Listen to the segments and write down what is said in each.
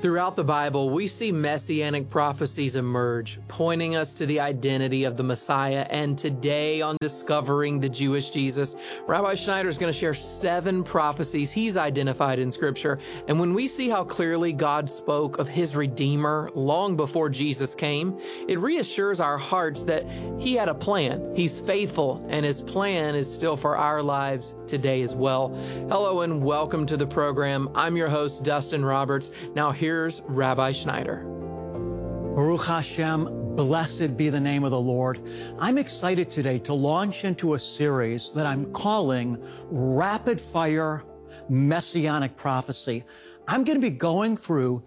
Throughout the Bible, we see messianic prophecies emerge, pointing us to the identity of the Messiah. And today on Discovering the Jewish Jesus, Rabbi Schneider is going to share 7 prophecies he's identified in Scripture. And when we see how clearly God spoke of his Redeemer long before Jesus came, it reassures our hearts that he had a plan. He's faithful, and his plan is still for our lives today as well. Hello and welcome to the program. I'm your host, Dustin Roberts. Now here's Rabbi Schneider. Baruch Hashem, blessed be the name of the Lord. I'm excited today to launch into a series that I'm calling Rapid Fire Messianic Prophecy. I'm going to be going through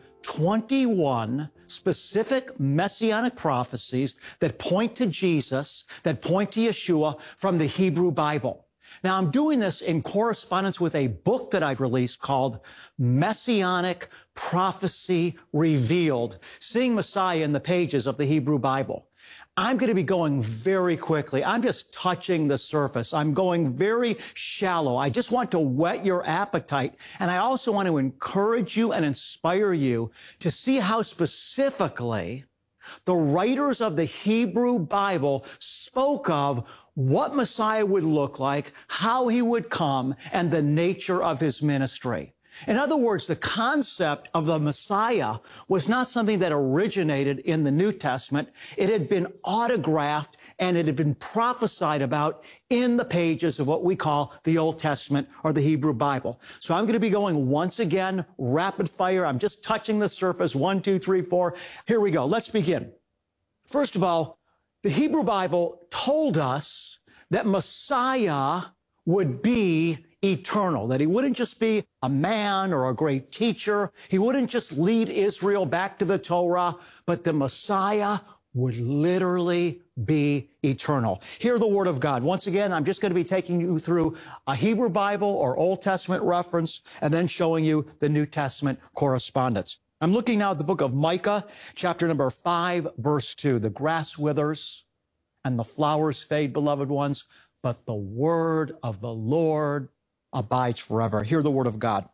21 specific messianic prophecies that point to Jesus, that point to Yeshua from the Hebrew Bible. Now, I'm doing this in correspondence with a book that I've released called Messianic Prophecy Revealed, Seeing Messiah in the Pages of the Hebrew Bible. I'm going to be going very quickly. I'm just touching the surface. I'm going very shallow. I just want to whet your appetite. And I also want to encourage you and inspire you to see how specifically the writers of the Hebrew Bible spoke of what Messiah would look like, how he would come, and the nature of his ministry. In other words, the concept of the Messiah was not something that originated in the New Testament. It had been autographed and it had been prophesied about in the pages of what we call the Old Testament or the Hebrew Bible. So I'm going to be going once again, rapid fire. I'm just touching the surface. 1, 2, 3, 4. Here we go. Let's begin. First of all, the Hebrew Bible told us that Messiah would be eternal, that he wouldn't just be a man or a great teacher. He wouldn't just lead Israel back to the Torah, but the Messiah would literally be eternal. Hear the word of God. Once again, I'm just going to be taking you through a Hebrew Bible or Old Testament reference and then showing you the New Testament correspondence. I'm looking now at the book of Micah, chapter number 5, verse 2. The grass withers and the flowers fade, beloved ones, but the word of the Lord abides forever. Hear the word of God.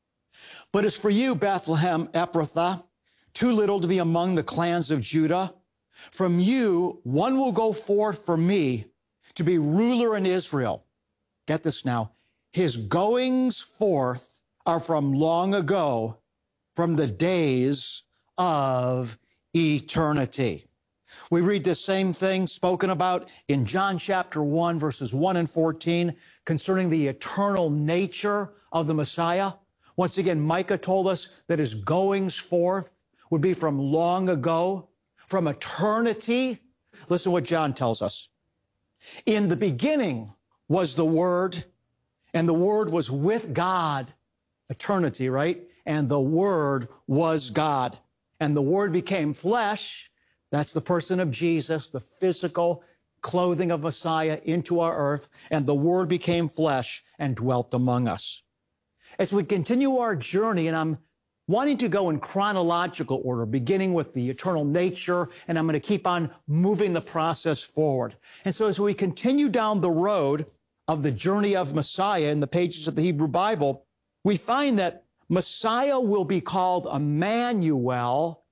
But as for you, Bethlehem Ephrathah, too little to be among the clans of Judah, from you one will go forth for me to be ruler in Israel. Get this now. His goings forth are from long ago, from the days of eternity. We read the same thing spoken about in John chapter 1, verses 1 and 14, concerning the eternal nature of the Messiah. Once again, Micah told us that his goings forth would be from long ago, from eternity. Listen to what John tells us. In the beginning was the Word, and the Word was with God. Eternity, right? And the Word was God. And the Word became flesh. That's the person of Jesus, the physical clothing of Messiah into our earth. And the Word became flesh and dwelt among us. As we continue our journey, and I'm wanting to go in chronological order, beginning with the eternal nature, and I'm going to keep on moving the process forward. And so as we continue down the road of the journey of Messiah in the pages of the Hebrew Bible, we find that Messiah will be called Emmanuel,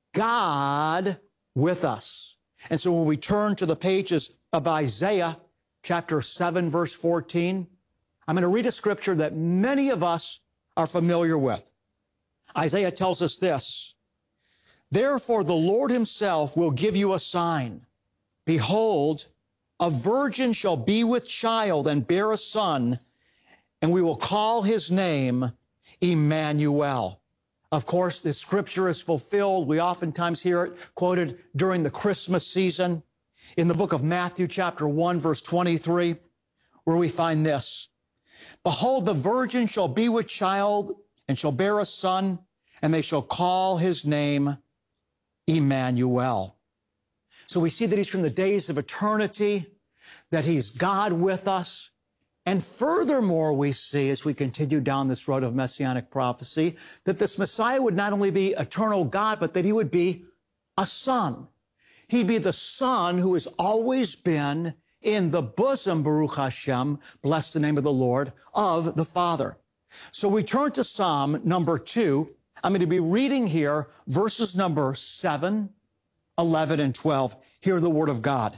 God with us. And so when we turn to the pages of Isaiah, chapter 7, verse 14, I'm going to read a scripture that many of us are familiar with. Isaiah tells us this, therefore the Lord himself will give you a sign. Behold, a virgin shall be with child and bear a son, and we will call his name Emmanuel. Of course, this scripture is fulfilled. We oftentimes hear it quoted during the Christmas season in the book of Matthew, chapter 1, verse 23, where we find this. Behold, the virgin shall be with child and shall bear a son, and they shall call his name Emmanuel. So we see that he's from the days of eternity, that he's God with us. And furthermore, we see, as we continue down this road of messianic prophecy, that this Messiah would not only be eternal God, but that he would be a son. He'd be the son who has always been in the bosom, Baruch Hashem, bless the name of the Lord, of the Father. So we turn to Psalm number 2. I'm going to be reading here verses number 7, 11, and 12. Hear the word of God.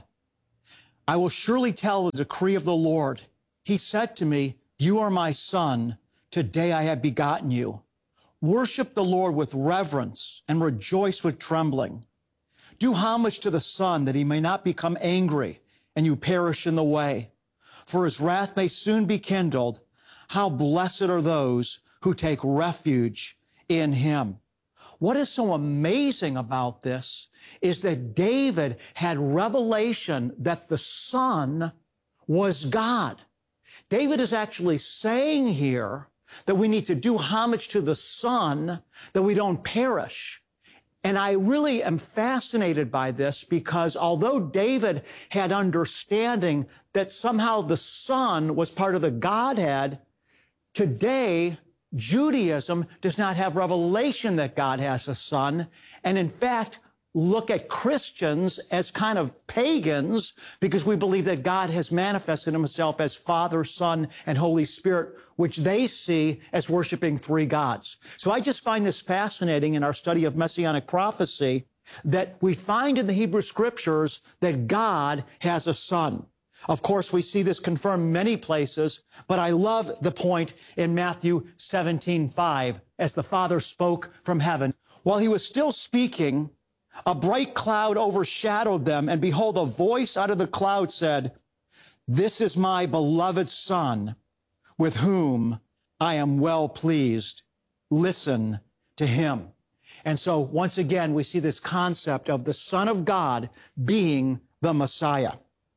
I will surely tell the decree of the Lord. He said to me, you are my son. Today I have begotten you. Worship the Lord with reverence and rejoice with trembling. Do homage to the Son that he may not become angry and you perish in the way. For his wrath may soon be kindled. How blessed are those who take refuge in him. What is so amazing about this is that David had revelation that the Son was God. David is actually saying here that we need to do homage to the Son, that we don't perish. And I really am fascinated by this because although David had understanding that somehow the Son was part of the Godhead, today Judaism does not have revelation that God has a Son. And in fact, look at Christians as kind of pagans because we believe that God has manifested himself as Father, Son, and Holy Spirit, which they see as worshiping three gods. So I just find this fascinating in our study of Messianic prophecy that we find in the Hebrew Scriptures that God has a Son. Of course, we see this confirmed many places, but I love the point in Matthew 17:5 as the Father spoke from heaven. While he was still speaking, a bright cloud overshadowed them, and behold, a voice out of the cloud said, this is my beloved Son, with whom I am well pleased. Listen to him. And so once again, we see this concept of the Son of God being the Messiah.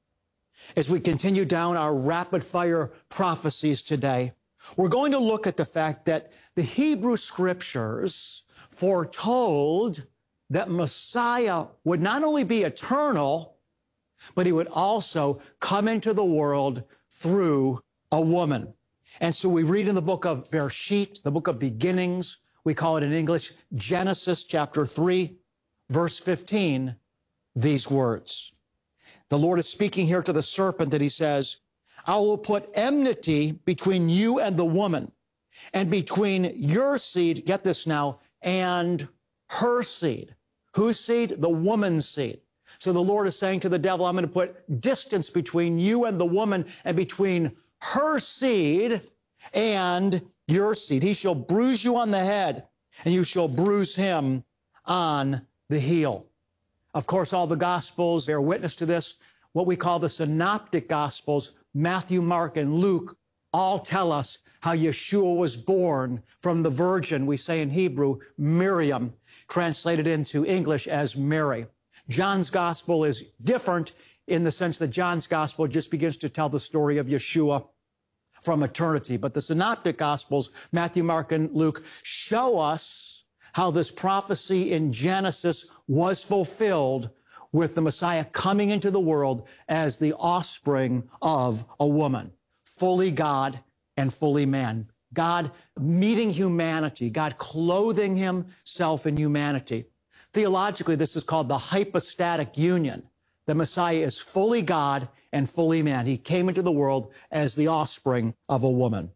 As we continue down our rapid fire prophecies today, we're going to look at the fact that the Hebrew Scriptures foretold that Messiah would not only be eternal, but he would also come into the world through a woman. And so we read in the book of Bereshit, the book of beginnings, we call it in English, Genesis chapter 3, verse 15, these words. The Lord is speaking here to the serpent that he says, I will put enmity between you and the woman, and between your seed, get this now, and her seed. Whose seed? The woman's seed. So the Lord is saying to the devil, I'm going to put distance between you and the woman and between her seed and your seed. He shall bruise you on the head and you shall bruise him on the heel. Of course, all the Gospels bear witness to this. What we call the Synoptic Gospels, Matthew, Mark, and Luke, all tell us how Yeshua was born from the virgin, we say in Hebrew, Miriam, translated into English as Mary. John's Gospel is different in the sense that John's Gospel just begins to tell the story of Yeshua from eternity. But the Synoptic Gospels, Matthew, Mark, and Luke, show us how this prophecy in Genesis was fulfilled with the Messiah coming into the world as the offspring of a woman, fully God and fully man. God meeting humanity, God clothing himself in humanity. Theologically, this is called the hypostatic union. The Messiah is fully God and fully man. He came into the world as the offspring of a woman.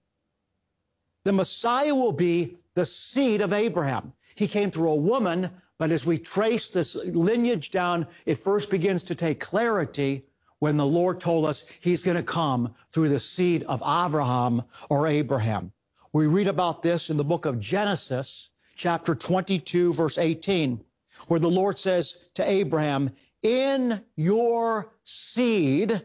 The Messiah will be the seed of Abraham. He came through a woman, but as we trace this lineage down, it first begins to take clarity when the Lord told us he's going to come through the seed of Abraham or Abraham. We read about this in the book of Genesis, chapter 22, verse 18, where the Lord says to Abraham, in your seed,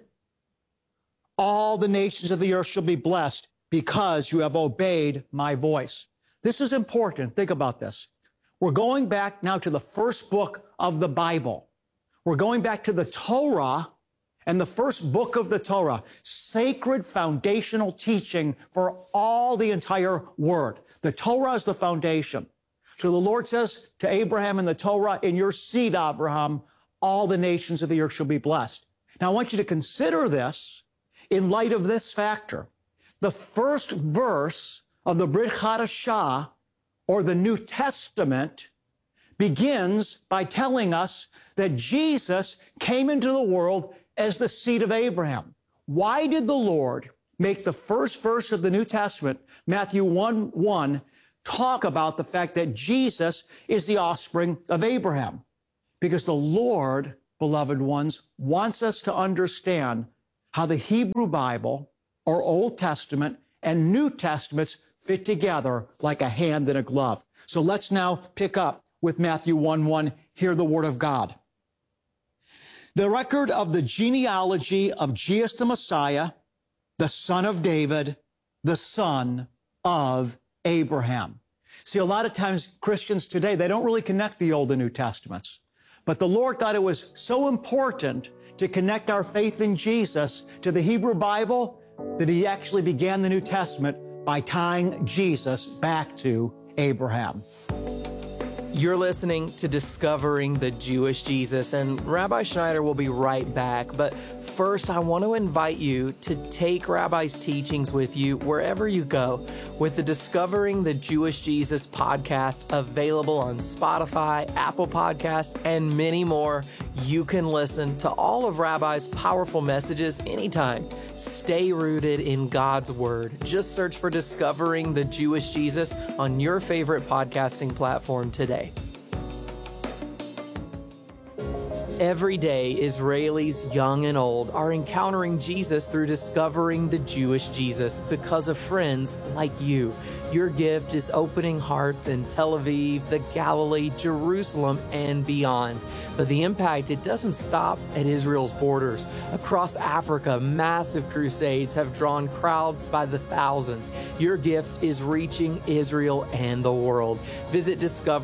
all the nations of the earth shall be blessed because you have obeyed my voice. This is important. Think about this. We're going back now to the first book of the Bible. We're going back to the Torah and the first book of the Torah, sacred foundational teaching for all the entire word. The Torah is the foundation. So the Lord says to Abraham in the Torah, in your seed, Abraham, all the nations of the earth shall be blessed. Now I want you to consider this in light of this factor. The first verse of the Brit Hadashah, or the New Testament, begins by telling us that Jesus came into the world as the seed of Abraham. Why did the Lord make the first verse of the New Testament, Matthew 1:1, talk about the fact that Jesus is the offspring of Abraham. Because the Lord, beloved ones, wants us to understand how the Hebrew Bible, or Old Testament, and New Testaments fit together like a hand in a glove. So let's now pick up with Matthew 1:1. Hear the word of God. The record of the genealogy of Jesus the Messiah, the son of David, the son of Abraham. See, a lot of times Christians today, they don't really connect the Old and New Testaments. But the Lord thought it was so important to connect our faith in Jesus to the Hebrew Bible that he actually began the New Testament by tying Jesus back to Abraham. You're listening to Discovering the Jewish Jesus, and Rabbi Schneider will be right back. But first, I want to invite you to take Rabbi's teachings with you wherever you go, with the Discovering the Jewish Jesus podcast available on Spotify, Apple Podcast, and many more. You can listen to all of Rabbi's powerful messages anytime. Stay rooted in God's Word. Just search for Discovering the Jewish Jesus on your favorite podcasting platform today. Every day, Israelis, young and old, are encountering Jesus through Discovering the Jewish Jesus because of friends like you. Your gift is opening hearts in Tel Aviv, the Galilee, Jerusalem, and beyond. But the impact, it doesn't stop at Israel's borders. Across Africa, massive crusades have drawn crowds by the thousands. Your gift is reaching Israel and the world. Visit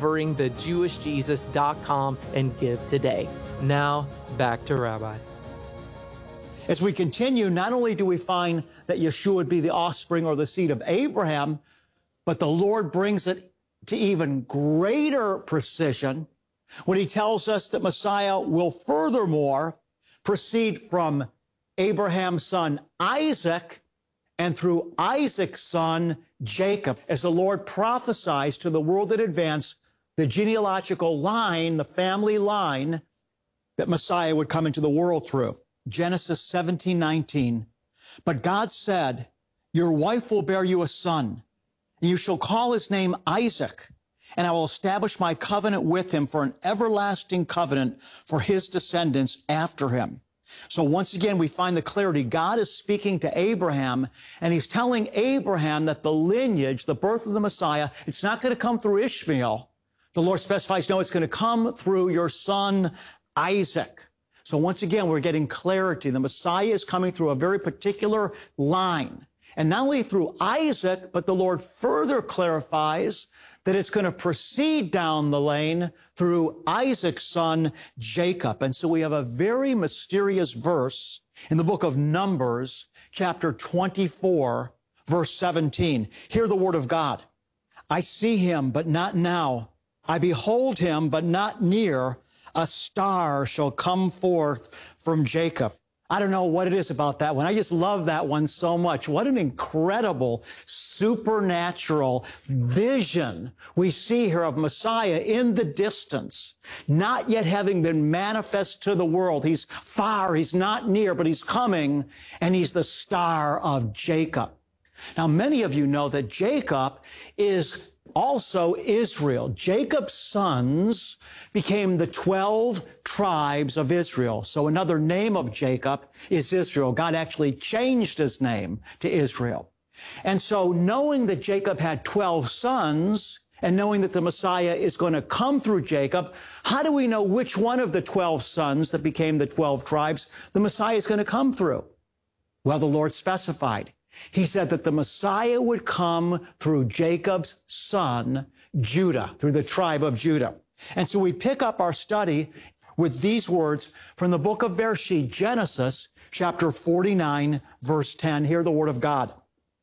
discoveringthejewishjesus.com and give today. Now, back to Rabbi. As we continue, not only do we find that Yeshua would be the offspring or the seed of Abraham, but the Lord brings it to even greater precision when he tells us that Messiah will furthermore proceed from Abraham's son Isaac and through Isaac's son Jacob, as the Lord prophesies to the world in advance the genealogical line, the family line that Messiah would come into the world through. Genesis 17:19. But God said, your wife will bear you a son, and you shall call his name Isaac, and I will establish my covenant with him for an everlasting covenant for his descendants after him. So once again, we find the clarity. God is speaking to Abraham, and he's telling Abraham that the lineage, the birth of the Messiah, it's not going to come through Ishmael. The Lord specifies, no, it's going to come through your son Isaac. So once again, we're getting clarity. The Messiah is coming through a very particular line. And not only through Isaac, but the Lord further clarifies that it's going to proceed down the lane through Isaac's son, Jacob. And so we have a very mysterious verse in the book of Numbers, chapter 24, verse 17. Hear the word of God. I see him, but not now. I behold him, but not near. A star shall come forth from Jacob. I don't know what it is about that one. I just love that one so much. What an incredible supernatural vision we see here of Messiah in the distance, not yet having been manifest to the world. He's far, he's not near, but he's coming, and he's the star of Jacob. Now, many of you know that Jacob is also Israel. Jacob's sons became the 12 tribes of Israel. So another name of Jacob is Israel. God actually changed his name to Israel. And so knowing that Jacob had 12 sons and knowing that the Messiah is going to come through Jacob, how do we know which one of the 12 sons that became the 12 tribes the Messiah is going to come through? Well, the Lord specified. He said that the Messiah would come through Jacob's son, Judah, through the tribe of Judah. And so we pick up our study with these words from the book of Bereshit, Genesis, chapter 49, verse 10. Hear the word of God.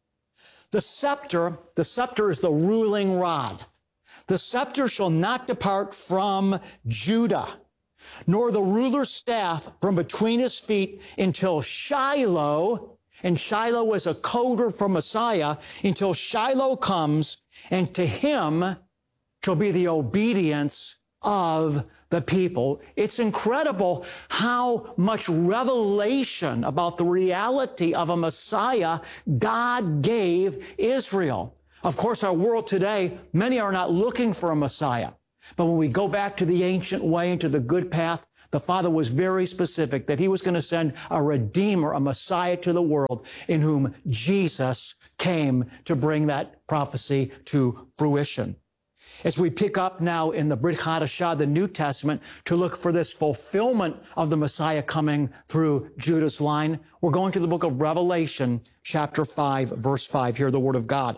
The scepter is the ruling rod. The scepter shall not depart from Judah, nor the ruler's staff from between his feet until Shiloh. And Shiloh was a coder for Messiah, until Shiloh comes, and to him shall be the obedience of the people. It's incredible how much revelation about the reality of a Messiah God gave Israel. Of course, our world today, many are not looking for a Messiah. But when we go back to the ancient way and to the good path, the Father was very specific that he was going to send a Redeemer, a Messiah to the world, in whom Jesus came to bring that prophecy to fruition. As we pick up now in the Brit Hadashah, the New Testament, to look for this fulfillment of the Messiah coming through Judah's line, we're going to the book of Revelation, chapter 5, verse 5. Hear the word of God.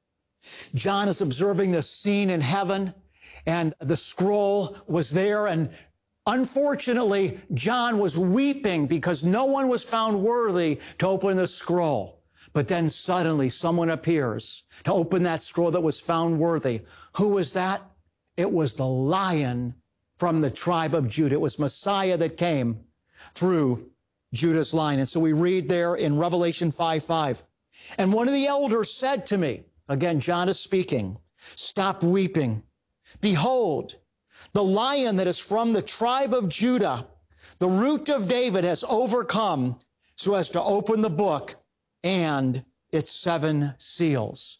John is observing this scene in heaven, and the scroll was there, and unfortunately, John was weeping because no one was found worthy to open the scroll. But then suddenly someone appears to open that scroll that was found worthy. Who was that? It was the Lion from the tribe of Judah. It was Messiah that came through Judah's line. And so we read there in Revelation 5:5. And one of the elders said to me, again, John is speaking, "Stop weeping. Behold, the Lion that is from the tribe of Judah, the root of David, has overcome so as to open the book and its 7 seals."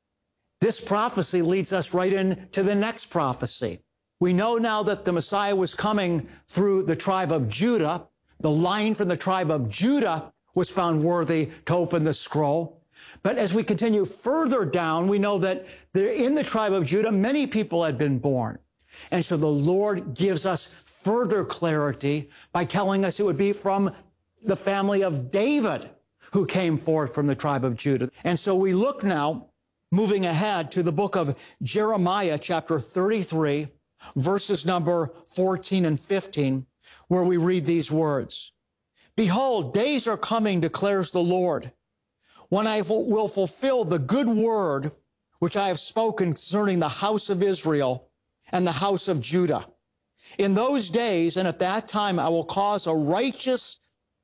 This prophecy leads us right into the next prophecy. We know now that the Messiah was coming through the tribe of Judah. The Lion from the tribe of Judah was found worthy to open the scroll. But as we continue further down, we know that in the tribe of Judah, many people had been born. And so the Lord gives us further clarity by telling us it would be from the family of David who came forth from the tribe of Judah. And so we look now, moving ahead to the book of Jeremiah, chapter 33, verses number 14 and 15, where we read these words. "Behold, days are coming, declares the Lord, when I will fulfill the good word which I have spoken concerning the house of Israel and the house of Judah. In those days and at that time, I will cause a righteous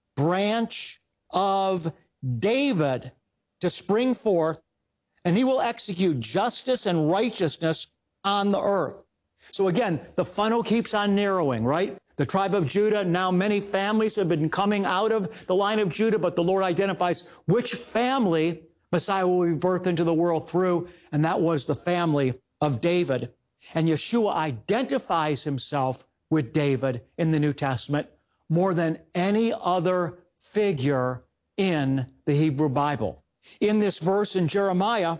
branch of David to spring forth, and he will execute justice and righteousness on the earth." So again, the funnel keeps on narrowing, right? The tribe of Judah, now many families have been coming out of the line of Judah, but the Lord identifies which family Messiah will be birthed into the world through, and that was the family of David. And Yeshua identifies himself with David in the New Testament more than any other figure in the Hebrew Bible. In this verse in Jeremiah,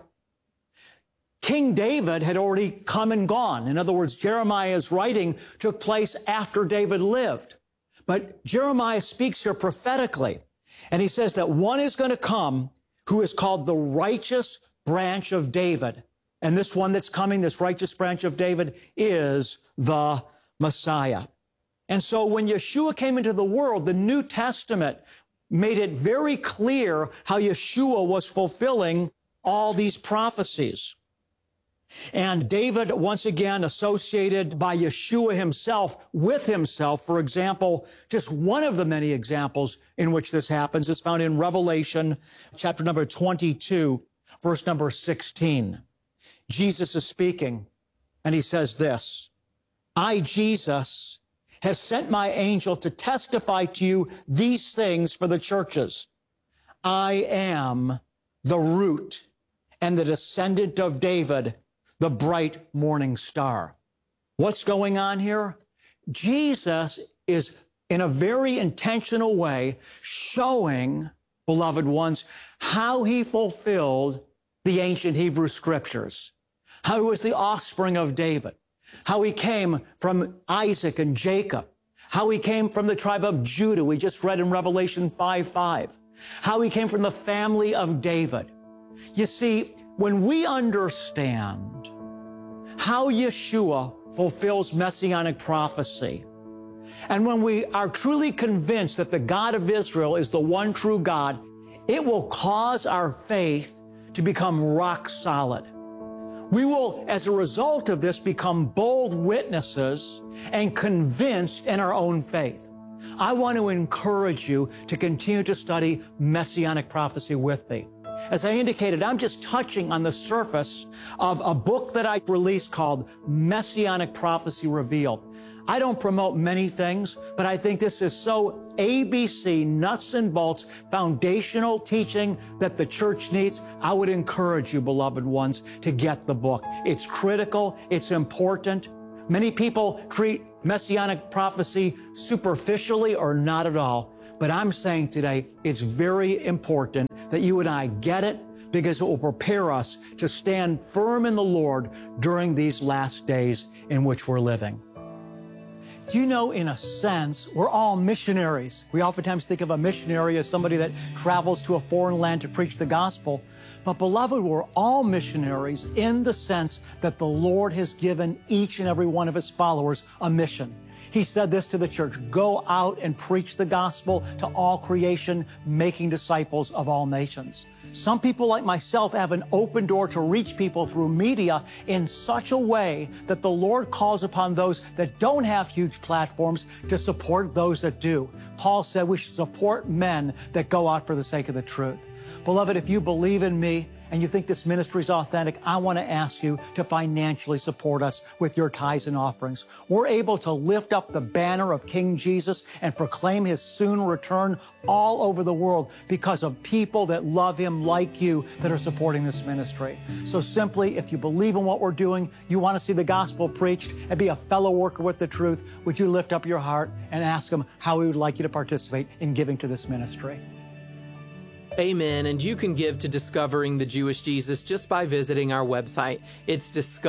King David had already come and gone. In other words, Jeremiah's writing took place after David lived. But Jeremiah speaks here prophetically, and he says that one is going to come who is called the righteous branch of David. And this one that's coming, this righteous branch of David, is the Messiah. And so when Yeshua came into the world, the New Testament made it very clear how Yeshua was fulfilling all these prophecies. And David, once again, associated by Yeshua himself with himself. For example, just one of the many examples in which this happens is found in Revelation chapter number 22, verse number 16. Jesus is speaking, and he says this, "I, Jesus, have sent my angel to testify to you these things for the churches. I am the root and the descendant of David, the bright morning star." What's going on here? Jesus is, in a very intentional way, showing, beloved ones, how he fulfilled the ancient Hebrew scriptures, how he was the offspring of David, how he came from Isaac and Jacob, how he came from the tribe of Judah, we just read in Revelation 5:5, how he came from the family of David. You see, when we understand how Yeshua fulfills messianic prophecy, and when we are truly convinced that the God of Israel is the one true God, it will cause our faith to become rock solid. We will, as a result of this, become bold witnesses and convinced in our own faith. I want to encourage you to continue to study messianic prophecy with me. As I indicated, I'm just touching on the surface of a book that I released called Messianic Prophecy Revealed. I don't promote many things, but I think this is so ABC, nuts and bolts, foundational teaching that the church needs. I would encourage you, beloved ones, to get the book. It's critical. It's important. Many people treat Messianic prophecy superficially or not at all. But I'm saying today, it's very important that you and I get it, because it will prepare us to stand firm in the Lord during these last days in which we're living. You know, in a sense, we're all missionaries. We oftentimes think of a missionary as somebody that travels to a foreign land to preach the gospel. But beloved, we're all missionaries in the sense that the Lord has given each and every one of his followers a mission. He said this to the church: go out and preach the gospel to all creation, making disciples of all nations. Some people like myself have an open door to reach people through media in such a way that the Lord calls upon those that don't have huge platforms to support those that do. Paul said we should support men that go out for the sake of the truth. Beloved, if you believe in me and you think this ministry is authentic, I want to ask you to financially support us with your tithes and offerings. We're able to lift up the banner of King Jesus and proclaim his soon return all over the world because of people that love him like you that are supporting this ministry. So simply, if you believe in what we're doing, you want to see the gospel preached and be a fellow worker with the truth, would you lift up your heart and ask him how he would like you to participate in giving to this ministry? Amen. And you can give to Discovering the Jewish Jesus just by visiting our website. It's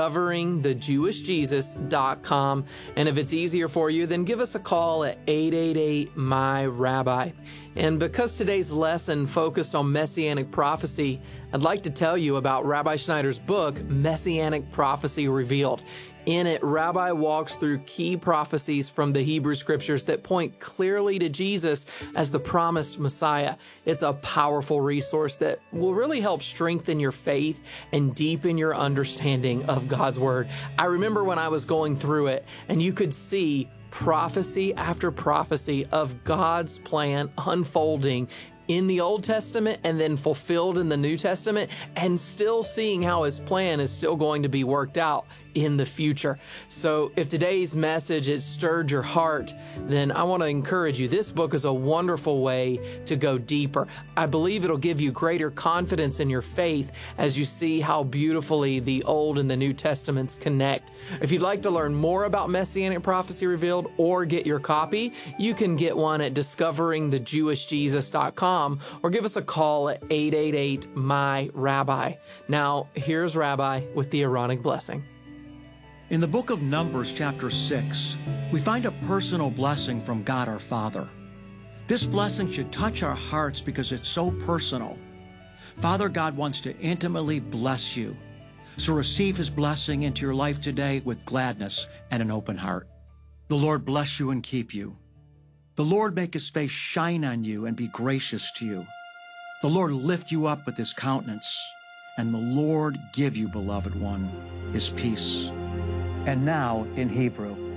discoveringthejewishjesus.com. And if it's easier for you, then give us a call at 888-MY-RABBI. And because today's lesson focused on Messianic prophecy, I'd like to tell you about Rabbi Schneider's book, Messianic Prophecy Revealed. In it, Rabbi walks through key prophecies from the Hebrew Scriptures that point clearly to Jesus as the promised Messiah. It's a powerful resource that will really help strengthen your faith and deepen your understanding of God's Word. I remember when I was going through it, and you could see prophecy after prophecy of God's plan unfolding in the Old Testament and then fulfilled in the New Testament, and still seeing how his plan is still going to be worked out in the future. So if today's message has stirred your heart, then I want to encourage you. This book is a wonderful way to go deeper. I believe it'll give you greater confidence in your faith as you see how beautifully the Old and the New Testaments connect. If you'd like to learn more about Messianic Prophecy Revealed or get your copy, you can get one at discoveringthejewishjesus.com or give us a call at 888-MY-RABBI. Now, here's Rabbi with the Aaronic blessing. In the book of Numbers, chapter 6, we find a personal blessing from God our Father. This blessing should touch our hearts because it's so personal. Father God wants to intimately bless you. So receive his blessing into your life today with gladness and an open heart. The Lord bless you and keep you. The Lord make his face shine on you and be gracious to you. The Lord lift you up with his countenance, and the Lord give you, beloved one, his peace. And now in Hebrew.